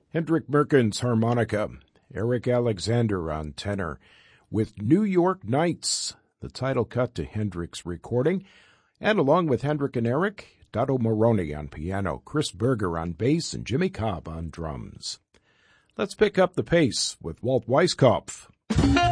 Hendrik Merkens harmonica, Eric Alexander on tenor, with New York Nights, the title cut to Hendrik's recording, and along with Hendrik and Eric, Dado Moroni on piano, Chris Berger on bass, and Jimmy Cobb on drums. Let's pick up the pace with Walt Weiskopf.